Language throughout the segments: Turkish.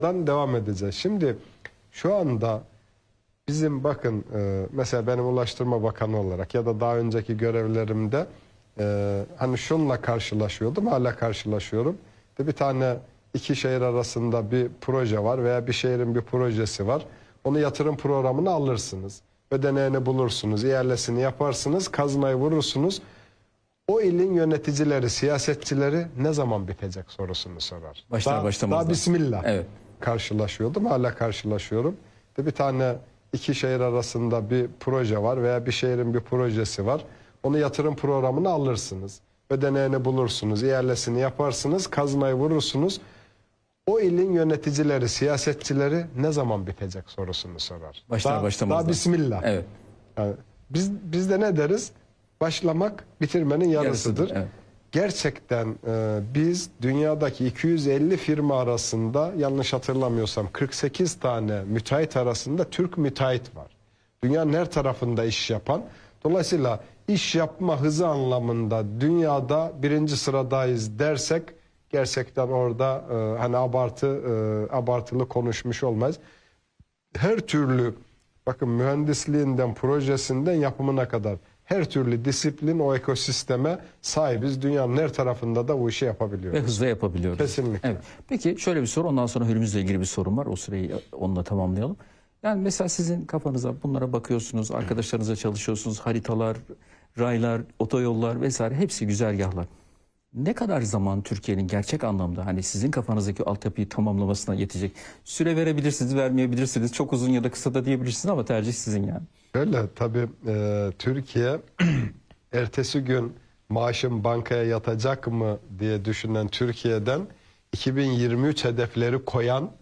devam edeceğiz. Şimdi şu anda bizim bakın mesela benim Ulaştırma Bakanı olarak ya da daha önceki görevlerimde hani şunla karşılaşıyordum, hala karşılaşıyorum. Bir tane iki şehir arasında bir proje var veya bir şehrin bir projesi var. Onu yatırım programına alırsınız. Ödeneğini bulursunuz, ihalesini yaparsınız, kazmayı vurursunuz. O ilin yöneticileri, siyasetçileri ne zaman bitecek sorusunu sorar. Başlar başlamaz. Daha bismillah. Evet. Karşılaşıyordum, hala karşılaşıyorum. Bir tane iki şehir arasında bir proje var veya bir şehrin bir projesi var. Onu yatırım programına alırsınız. Ödeneğini bulursunuz, ihalesini yaparsınız, kazmayı vurursunuz. O ilin yöneticileri, siyasetçileri ne zaman bitecek sorusunu sorar. Başlar başlamaz. Daha bismillah. Evet. Yani biz de ne deriz? Başlamak bitirmenin yarısıdır. Evet. Gerçekten biz dünyadaki 250 firma arasında yanlış hatırlamıyorsam 48 tane müteahhit arasında Türk müteahhit var. Dünyanın her tarafında iş yapan. Dolayısıyla iş yapma hızı anlamında dünyada birinci sıradayız dersek gerçekten orada hani abartılı konuşmuş olmaz. Her türlü bakın mühendisliğinden, projesinden yapımına kadar her türlü disiplin o ekosisteme sahibiz. Dünyanın her tarafında da bu işi yapabiliyoruz. Ve hızla yapabiliyoruz. Kesinlikle. Evet. Peki şöyle bir soru, ondan sonra Hürmüz'le ilgili bir sorum var. O süreyi onunla tamamlayalım. Yani mesela sizin kafanıza bunlara bakıyorsunuz, arkadaşlarınızla çalışıyorsunuz, haritalar, raylar, otoyollar vesaire hepsi güzergahlar. Ne kadar zaman Türkiye'nin gerçek anlamda hani sizin kafanızdaki altyapıyı tamamlamasına yetecek? Süre verebilirsiniz, vermeyebilirsiniz. Çok uzun ya da kısa da diyebilirsiniz ama tercih sizin yani. Öyle tabii Türkiye ertesi gün maaşım bankaya yatacak mı diye düşünen Türkiye'den 2023 hedefleri koyan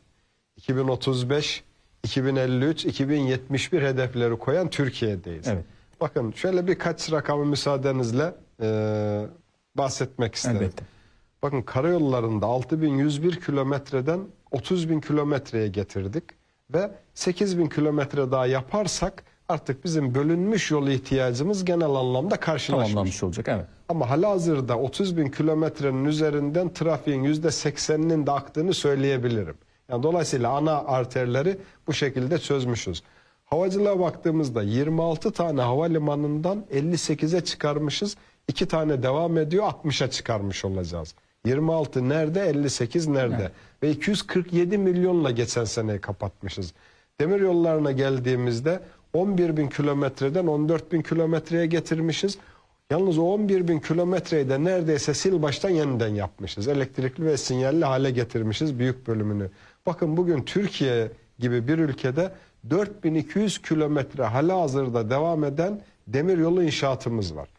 2035, 2053, 2071 hedefleri koyan Türkiye'deyiz. Evet. Bakın şöyle birkaç rakamı müsaadenizle bahsetmek isterim. Elbette. Bakın karayollarında 6101 kilometreden 30.000 kilometreye getirdik ve 8.000 kilometre daha yaparsak artık bizim bölünmüş yol ihtiyacımız genel anlamda karşılaşmış. Tamamlanmış olacak, evet. Ama halihazırda 30.000 kilometrenin üzerinden trafiğin %80'inin de aktığını söyleyebilirim. Yani dolayısıyla ana arterleri bu şekilde çözmüşüz. Havacılığa baktığımızda 26 tane havalimanından 58'e çıkarmışız. 2 tane devam ediyor, 60'a çıkarmış olacağız. 26 nerede, 58 nerede? Evet. Ve 247 milyonla geçen seneyi kapatmışız. Demir yollarına geldiğimizde 11.000 kilometreden 14.000 kilometreye getirmişiz. Yalnız o 11.000 kilometreyi de neredeyse sil baştan yeniden yapmışız. Elektrikli ve sinyalli hale getirmişiz büyük bölümünü. Bakın bugün Türkiye gibi bir ülkede 4200 kilometre halihazırda devam eden demiryolu inşaatımız var.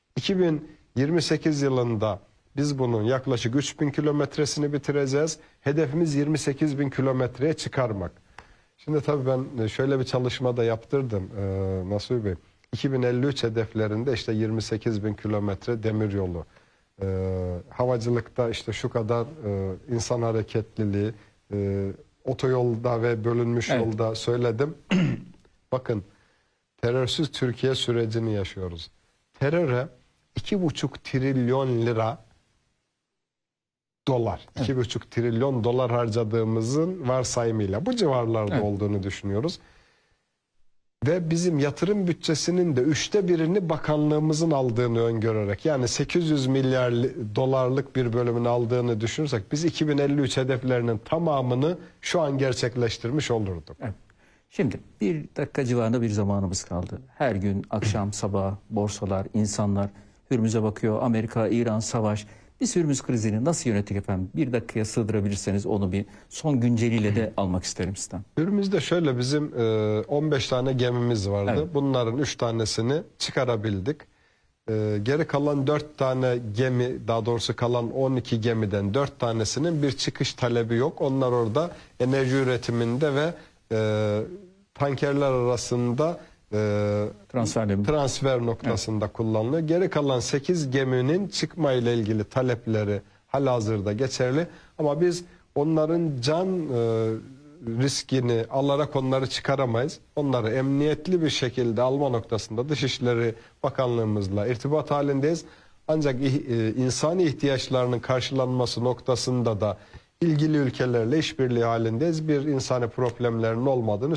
2028 yılında biz bunun yaklaşık 3000 kilometresini bitireceğiz. Hedefimiz 28.000 kilometreye çıkarmak. Şimdi tabii ben şöyle bir çalışma da yaptırdım Nasuhi Bey. 2053 hedeflerinde işte 28.000 kilometre demiryolu. Havacılıkta işte şu kadar insan hareketliliği, otoyolda ve bölünmüş yolda söyledim. Bakın terörsüz Türkiye sürecini yaşıyoruz. Teröre 2,5 trilyon lira dolar, 2,5 trilyon dolar harcadığımızın varsayımıyla bu civarlarda olduğunu düşünüyoruz. Ve bizim yatırım bütçesinin de 1/3'ünü bakanlığımızın aldığını öngörerek yani 800 milyar dolarlık bir bölümünü aldığını düşünürsek biz 2053 hedeflerinin tamamını şu an gerçekleştirmiş olurduk. Evet. Şimdi 1 dakika civarında bir zamanımız kaldı. Her gün akşam sabah borsalar, insanlar Hürmüz'e bakıyor. Amerika, İran, savaş. Biz Hürmüz krizini nasıl yönettik efendim? 1 dakikaya sığdırabilirseniz onu bir son günceliyle de almak isterim sizden. Hürmüz'de şöyle bizim 15 tane gemimiz vardı. Evet. Bunların 3 tanesini çıkarabildik. Geri kalan 4 tane gemi, daha doğrusu kalan 12 gemiden 4 tanesinin bir çıkış talebi yok. Onlar orada enerji üretiminde ve tankerler arasında transfer noktasında kullanılıyor. Geri kalan 8 geminin çıkma ile ilgili talepleri halihazırda geçerli. Ama biz onların can riskini alarak onları çıkaramayız. Onları emniyetli bir şekilde alma noktasında Dışişleri Bakanlığımızla irtibat halindeyiz. Ancak insani ihtiyaçlarının karşılanması noktasında da ilgili ülkelerle işbirliği halindeyiz. Bir insani problemlerin olmadığını